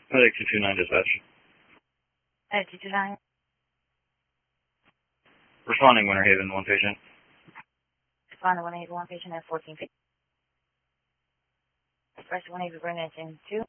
Medic 229 dispatch. Medic 229. Responding Winter Haven, one patient. Responding Winter Haven, one patient at 1450. First 1 Haven, bring that in 2.